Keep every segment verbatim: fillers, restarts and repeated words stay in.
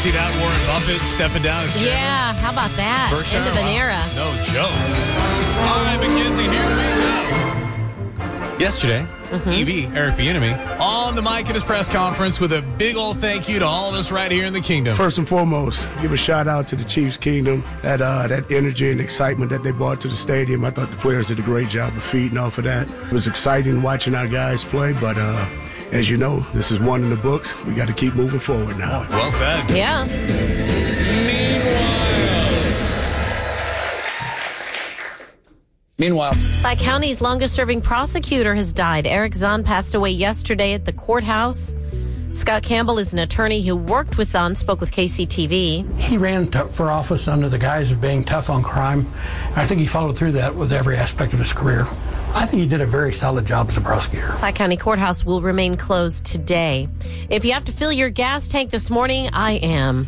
see that? Warren Buffett stepping down as chairman. Yeah, how about that? Berkshire, End of an wow. era. No joke. All right, Mackenzie, here we go. Yesterday, mm-hmm. E B, Eric Bieniemy, on the mic at his press conference with a big old thank you to all of us right here in the Kingdom. First and foremost, give a shout out to the Chiefs Kingdom. That uh, that energy and excitement that they brought to the stadium. I thought the players did a great job of feeding off of that. It was exciting watching our guys play, but uh, as you know, this is one in the books. We got to keep moving forward now. Well said. Yeah. Meanwhile, Pike County's longest-serving prosecutor has died. Eric Zahn passed away yesterday at the courthouse. Scott Campbell is an attorney who worked with Zahn, spoke with K C T V. He ran t- for office under the guise of being tough on crime. I think he followed through that with every aspect of his career. I think he did a very solid job as a prosecutor. Pike County Courthouse will remain closed today. If you have to fill your gas tank this morning, I am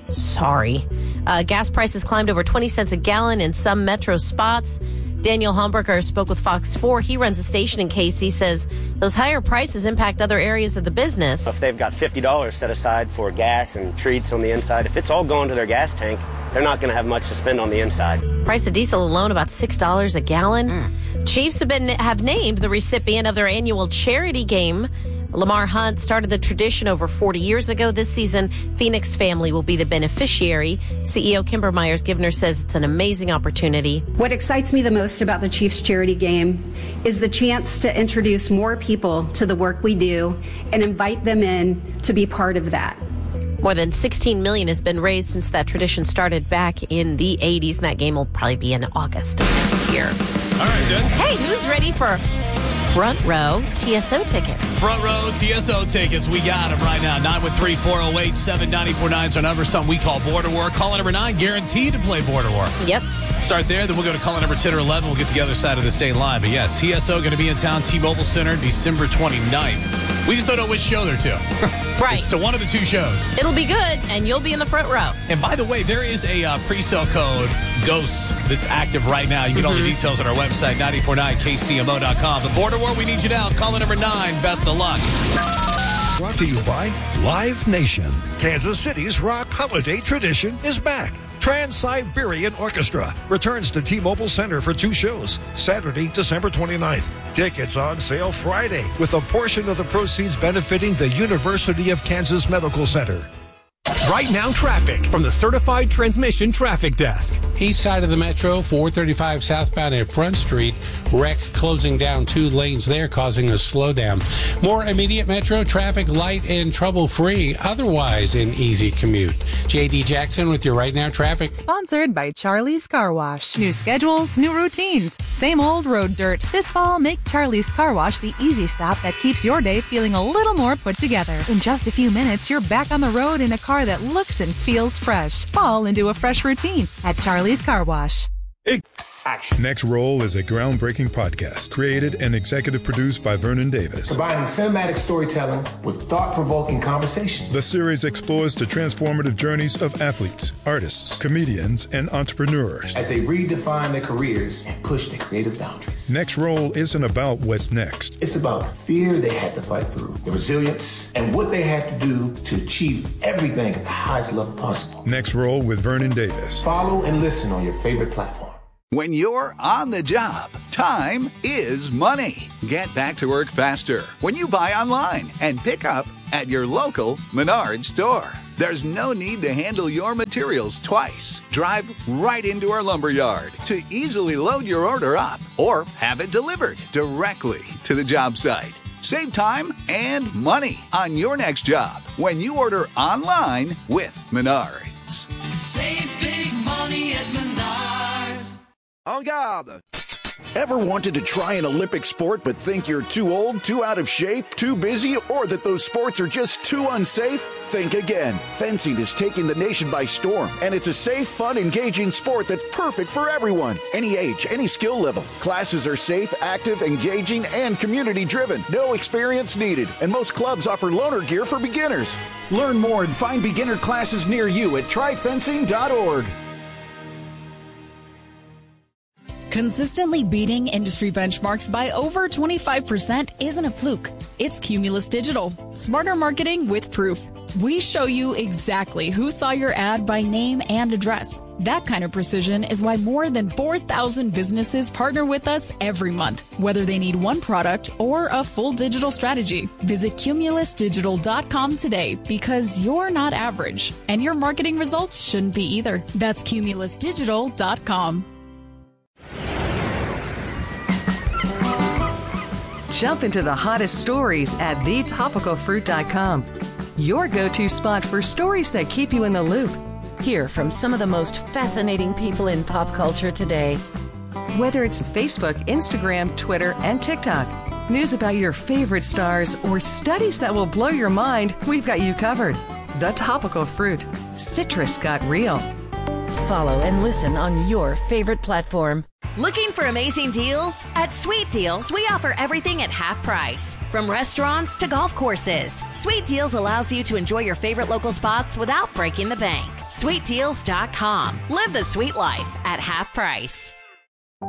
sorry. Uh, gas prices climbed over twenty cents a gallon in some metro spots. Daniel Homburger spoke with Fox four. He runs a station in K C, says those higher prices impact other areas of the business. If they've got fifty dollars set aside for gas and treats on the inside, if it's all going to their gas tank, they're not going to have much to spend on the inside. Price of diesel alone about six dollars a gallon. Mm. Chiefs have been have named the recipient of their annual charity game. Lamar Hunt started the tradition over forty years ago. This season, Phoenix family will be the beneficiary. C E O Kimber Myers-Givner says it's an amazing opportunity. What excites me the most about the Chiefs charity game is the chance to introduce more people to the work we do and invite them in to be part of that. More than sixteen million dollars has been raised since that tradition started back in the eighties, and that game will probably be in August of next year. All right, Jen. Hey, who's ready for front row T S O tickets? Front row T S O tickets. We got them right now. nine one three, four oh eight, seven nine four nine is our number. Something we call Border War. Caller number nine, guaranteed to play Border War. Yep. Start there, then we'll go to caller number ten or eleven. We'll get to the other side of the state line. But yeah, T S O going to be in town, T-Mobile Center, December twenty-ninth. We just don't know which show they're to. Right. It's to one of the two shows. It'll be good, and you'll be in the front row. And by the way, there is a uh, pre-sale code, GHOSTS, that's active right now. You get mm-hmm. all the details on our website, nine four nine K C M O dot com. But Border War, we need you now. Caller number nine, best of luck. Brought to you by Live Nation. Kansas City's rock holiday tradition is back. Trans-Siberian Orchestra returns to T-Mobile Center for two shows, Saturday, December twenty-ninth. Tickets on sale Friday, with a portion of the proceeds benefiting the University of Kansas Medical Center. Right now, traffic from the Certified Transmission Traffic Desk. East side of the Metro, four thirty-five southbound at Front Street. Wreck closing down two lanes there, causing a slowdown. More immediate Metro traffic, light and trouble-free. Otherwise, an easy commute. J D Jackson with your Right Now traffic. Sponsored by Charlie's Car Wash. New schedules, new routines. Same old road dirt. This fall, make Charlie's Car Wash the easy stop that keeps your day feeling a little more put together. In just a few minutes, you're back on the road in a car that looks and feels fresh. Fall into a fresh routine at Charlie's Car Wash. Action. Next Roll is a groundbreaking podcast created and executive produced by Vernon Davis. Combining cinematic storytelling with thought-provoking conversations. The series explores the transformative journeys of athletes, artists, comedians, and entrepreneurs as they redefine their careers and push their creative boundaries. Next Roll isn't about what's next. It's about the fear they had to fight through, the resilience, and what they had to do to achieve everything at the highest level possible. Next Roll with Vernon Davis. Follow and listen on your favorite platform. When you're on the job, time is money. Get back to work faster when you buy online and pick up at your local Menards store. There's no need to handle your materials twice. Drive right into our lumberyard to easily load your order up or have it delivered directly to the job site. Save time and money on your next job when you order online with Menards. Save big money at Menards. En garde! Ever wanted to try an Olympic sport but think you're too old, too out of shape, too busy, or that those sports are just too unsafe? Think again. Fencing is taking the nation by storm, and it's a safe, fun, engaging sport that's perfect for everyone. Any age, any skill level. Classes are safe, active, engaging, and community-driven. No experience needed, and most clubs offer loaner gear for beginners. Learn more and find beginner classes near you at try fencing dot org. Consistently beating industry benchmarks by over twenty-five percent isn't a fluke. It's Cumulus Digital. Smarter marketing with proof. We show you exactly who saw your ad by name and address. That kind of precision is why more than four thousand businesses partner with us every month, whether they need one product or a full digital strategy. Visit Cumulus Digital dot com today because you're not average, and your marketing results shouldn't be either. That's Cumulus Digital dot com. Jump into the hottest stories at the topical fruit dot com. Your go-to spot for stories that keep you in the loop. Hear from some of the most fascinating people in pop culture today. Whether it's Facebook, Instagram, Twitter, and TikTok, news about your favorite stars, or studies that will blow your mind, we've got you covered. The Topical Fruit. Citrus got real. Follow and listen on your favorite platform. Looking for amazing deals? At Sweet Deals, we offer everything at half price. From restaurants to golf courses, Sweet Deals allows you to enjoy your favorite local spots without breaking the bank. Sweet Deals dot com. Live the sweet life at half price.